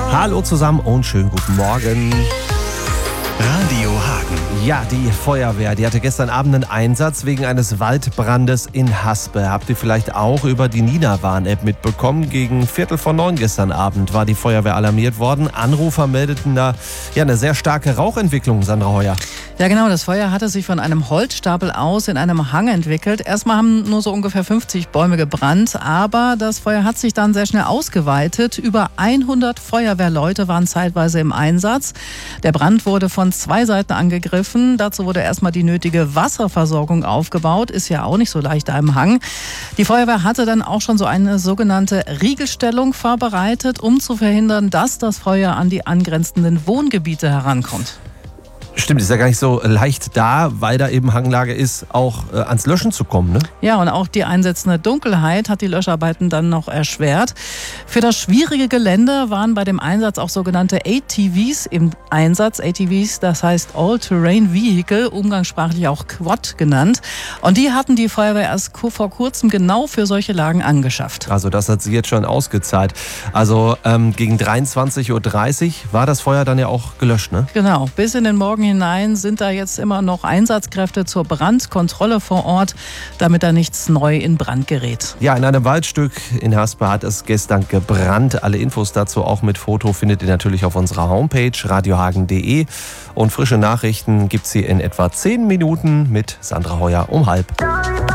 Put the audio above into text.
Hallo zusammen und schönen guten Morgen. Radio Hagen. Ja, die Feuerwehr, die hatte gestern Abend einen Einsatz wegen eines Waldbrandes in Haspe. Habt ihr vielleicht auch über die Nina-Warn-App mitbekommen? Gegen 8:45 gestern Abend war die Feuerwehr alarmiert worden. Anrufer meldeten da eine sehr starke Rauchentwicklung, Sandra Heuer. Ja genau, das Feuer hatte sich von einem Holzstapel aus in einem Hang entwickelt. Erstmal haben nur so ungefähr 50 Bäume gebrannt, aber das Feuer hat sich dann sehr schnell ausgeweitet. Über 100 Feuerwehrleute waren zeitweise im Einsatz. Der Brand wurde von 2 Seiten angegriffen. Dazu wurde erstmal die nötige Wasserversorgung aufgebaut. Ist ja auch nicht so leicht da im Hang. Die Feuerwehr hatte dann auch schon so eine sogenannte Riegelstellung vorbereitet, um zu verhindern, dass das Feuer an die angrenzenden Wohngebiete herankommt. Stimmt, ist ja gar nicht so leicht da, weil da eben Hanglage ist, auch ans Löschen zu kommen, ne? Ja, und auch die einsetzende Dunkelheit hat die Löscharbeiten dann noch erschwert. Für das schwierige Gelände waren bei dem Einsatz auch sogenannte ATVs im Einsatz. ATVs, das heißt All-Terrain Vehicle, umgangssprachlich auch Quad genannt. Und die hatten die Feuerwehr erst vor kurzem genau für solche Lagen angeschafft. Also das hat sich jetzt schon ausgezahlt. Also gegen 23:30 Uhr war das Feuer dann ja auch gelöscht, ne? Genau, bis in den Morgen hinein sind da jetzt immer noch Einsatzkräfte zur Brandkontrolle vor Ort, damit da nichts neu in Brand gerät. Ja, in einem Waldstück in Haspe hat es gestern gebrannt. Alle Infos dazu auch mit Foto findet ihr natürlich auf unserer Homepage radiohagen.de. Und frische Nachrichten gibt's hier in etwa 10 Minuten mit Sandra Heuer um 9:30.